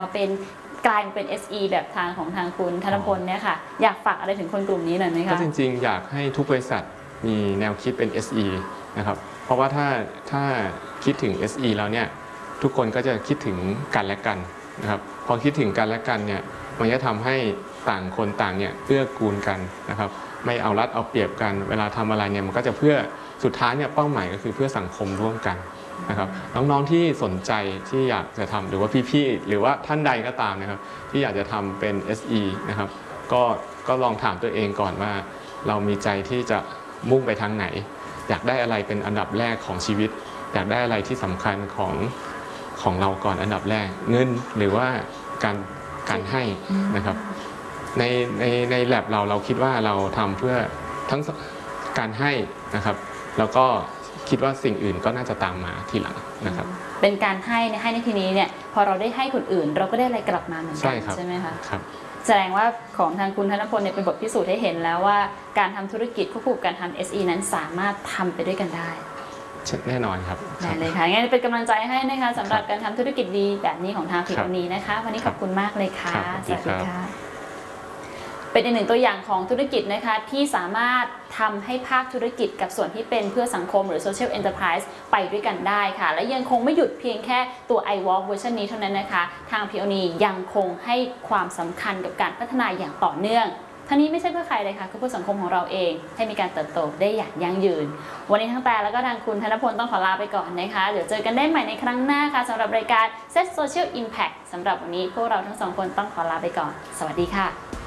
เป็นกลายเป็น SE แบบทางของทางคุณธนพลเนี่ยค่ะอยากฝากอะไรถึงคนกลุ่มนี้หน่อยไหมคะก็จริงๆอยากให้ทุกบริษัทมีแนวคิดเป็น SE นะครับเพราะว่าถ้าคิดถึง SE แล้วเนี่ยทุกคนก็จะคิดถึงกันและกันนะครับพอคิดถึงกันและกันเนี่ยมันจะทำให้ต่างคนต่างเนี่ยเกื้อกูลกันนะครับไม่เอารัดเอาเปรียบกันเวลาทำอะไรเนี่ยมันก็จะเพื่อสุดท้ายเนี่ยเป้าหมายก็คือเพื่อสังคมร่วมกันนะครับน้องๆที่สนใจที่อยากจะทำหรือว่าพี่ๆหรือว่าท่านใดก็ตามนะครับที่อยากจะทำเป็น SE นะครับก็ลองถามตัวเองก่อนว่าเรามีใจที่จะมุ่งไปทางไหนอยากได้อะไรเป็นอันดับแรกของชีวิตอยากได้อะไรที่สำคัญของเราก่อนอันดับแรกเงินหรือว่าการให้นะครับในแลบเราคิดว่าเราทำเพื่อทั้งการให้นะครับแล้วก็คิดว่าสิ่งอื่นก็น่าจะตามมาทีหลังนะครับเป็นการให้ในทีนี้เนี่ยพอเราได้ให้คนอื่นเราก็ได้อะไรกลับมาเหมือนกันใช่ไหมคะครับแสดงว่าของทางคุณธนพลเนี่ยเป็นบทพิสูจน์ให้เห็นแล้วว่าการทำธุรกิจควบคู่กับการทำ SE นั้นสามารถทำไปด้วยกันได้แน่นอนครับได้เลยค่ะงั้นเป็นกำลังใจให้นะคะสำหรับการทำธุรกิจดีแบบนี้ของทางพีโอนีนะคะวันนี้ขอบคุณมากเลยค่ะสวัสดีค่ะเป็นอีกหนึ่งตัวอย่างของธุรกิจนะคะที่สามารถทำให้ภาคธุรกิจกับส่วนที่เป็นเพื่อสังคมหรือ Social Enterprise ไปด้วยกันได้ค่ะและยังคงไม่หยุดเพียงแค่ตัว iWalk เวอร์ชันนี้เท่านั้นนะคะทางพีโอนียังคงให้ความสำคัญกับการพัฒนาอย่างต่อเนื่องทั้งนี้ไม่ใช่เพื่อใครเลยค่ะคือเพื่อสังคมของเราเองให้มีการเติบโตได้อย่างยั่งยืนวันนี้ทั้งแต่แล้วก็ทางคุณธนพลต้องขอลาไปก่อนนะคะเดี๋ยวเจอกันได้ใหม่ในครั้งหน้าค่ะสำหรับรายการ Set Social Impact สำหรับวันนี้พวกเราทั้งสองคนต้องขอลาไปก่อนสวัสดีค่ะ